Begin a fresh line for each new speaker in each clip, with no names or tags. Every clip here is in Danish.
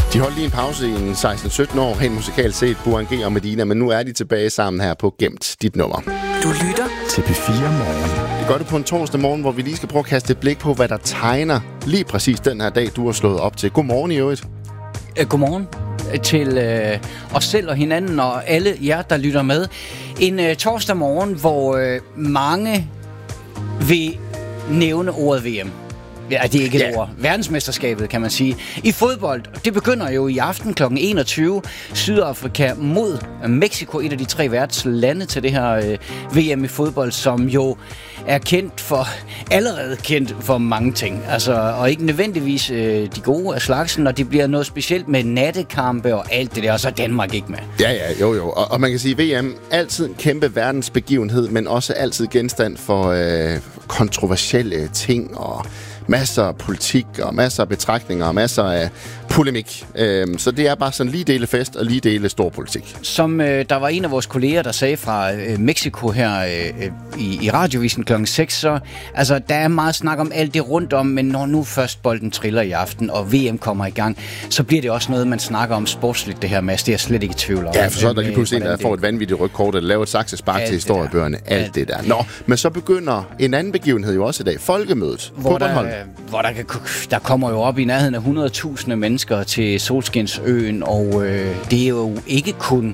De holdt lige en pause i en 16-17 år, helt musikalt set, Burhan G og Medina, men nu er de tilbage sammen her på Gemt dit nummer.
Du lytter
til P4 Morgen.
Det gør det på en torsdag morgen, hvor vi lige skal prøve at kaste et blik på, hvad der tegner lige præcis den her dag, du har slået op til. Godmorgen i øvrigt.
Godmorgen til os selv og hinanden og alle jer, der lytter med. En torsdag morgen, hvor mange vil nævne ordet VM. Ja, det er ikke et ord. Verdensmesterskabet, kan man sige. I fodbold, det begynder jo i aften kl. 21. Sydafrika mod Mexico, et af de 3 værtslande til det her VM i fodbold, som jo er allerede kendt for mange ting. Altså, og ikke nødvendigvis de gode af slagsen, og det bliver noget specielt med nattekampe og alt det der, og så er Danmark ikke med.
Jo. Og man kan sige, VM altid en kæmpe verdensbegivenhed, men også altid genstand for kontroversielle ting og masser af politik og masser af betragtninger og masser af polemik. Så det er bare sådan lige dele fest og lige dele stor politik.
Som der var en af vores kolleger, der sagde fra Mexico her i radiovisen kl. 6, så altså, der er meget snak om alt det rundt om, men når nu først bolden triller i aften, og VM kommer i gang, så bliver det også noget, man snakker om sportsligt, det her, Mads. Det er jeg slet ikke i tvivl om.
Ja, for så er der lige pludselig en, der får et vanvittigt rygkort, eller laver et saksespark til historiebøgerne. Alt det der. Nå, men så begynder en anden begivenhed jo også i dag. Folkemødet på Bornholm.
Hvor der kommer jo op i nærheden af 100.000 mennesker til Solskinsøen, og det er jo ikke kun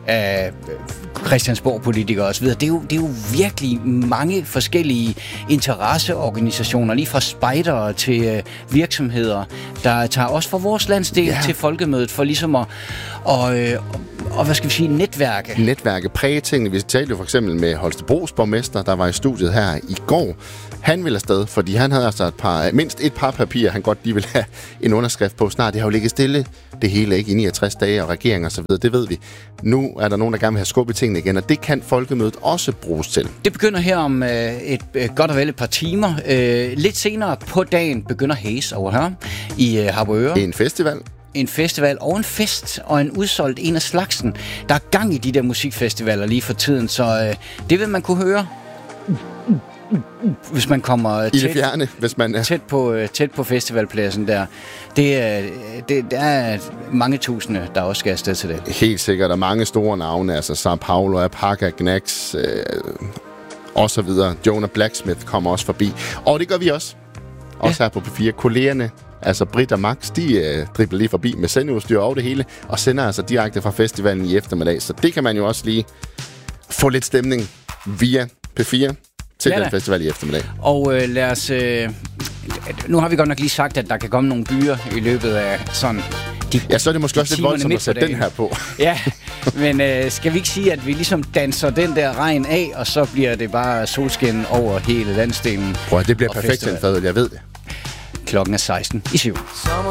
Christiansborg-politikere osv. Det er jo virkelig mange forskellige interesseorganisationer, lige fra spejdere til virksomheder, der tager også fra vores landsdel til folkemødet for ligesom at hvad skal vi sige, netværke,
præge tingene. Vi talte jo for eksempel med Holstebros borgmester, der var i studiet her i går. Han ville afsted, fordi han havde altså mindst et par papirer, han godt lige ville have en underskrift på snart. Det har jo ligget stille det hele, ikke, i 69 dage, og regering og så videre, det ved vi. Nu er der nogen, der gerne vil have skub i tingene igen, og det kan folkemødet også bruges til.
Det begynder her om godt og vel et par timer. Lidt senere på dagen begynder Haze over her i Harboøre. En festival og en fest og en udsolgt en af slagsen. Der er gang i de der musikfestivaler lige for tiden, så det vil man kunne høre, hvis man kommer tæt på festivalpladsen der. Der er mange tusinde, der også skal afsted til det.
Helt sikkert, der er mange store navne, altså Sao Paulo, Apaca, Gnax og så videre. Jonah Blacksmith kommer også forbi. Og det gør vi også. Også her på P4. Kollegerne, altså Britt og Max, de dribler lige forbi med sendeudstyr og det hele, og sender altså direkte fra festivalen i eftermiddag. Så det kan man jo også lige få lidt stemning via P4 til den festival i eftermiddag.
Og lad os... nu har vi godt nok lige sagt, at der kan komme nogle byer i løbet af sådan...
så er det måske også lidt voldsomt at sætte den her på.
Ja, men skal vi ikke sige, at vi ligesom danser den der regn af, og så bliver det bare solskin over hele landsdelen?
Prøv, det bliver perfekt en fadøl, jeg ved det.
Klokken er 16:07.